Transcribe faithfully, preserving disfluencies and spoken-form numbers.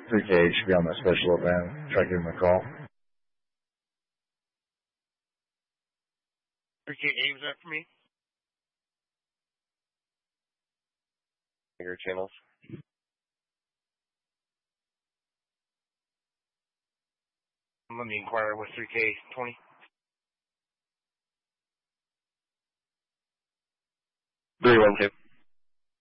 three K should be on that special event. Try to give him a call. three K eight, was that for me? Your channels. Let me inquire with three K twenty. three one two.